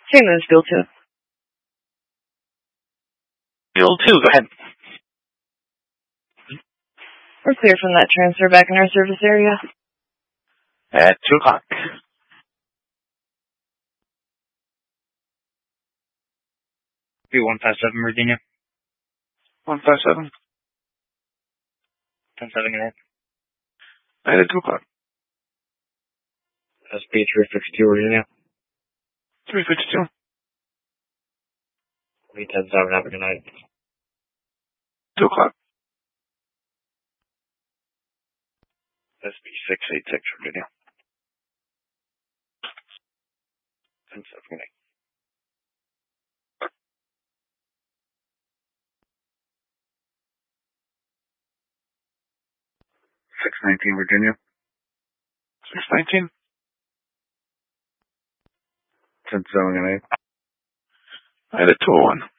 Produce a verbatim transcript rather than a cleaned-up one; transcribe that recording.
Same as Field two. Field two, go ahead. We're clear from that transfer back in our service area. At two o'clock. B one five seven, Virginia. one five seven. ten seven, go ahead. At two o'clock. S P three fifty-two, Virginia. three fifty-two. B ten seven, have a good night. two o'clock. S P six eighty-six, Virginia. ten seven, good night. six nineteen, Virginia. six nineteen. ten seven, good night. At two oh one.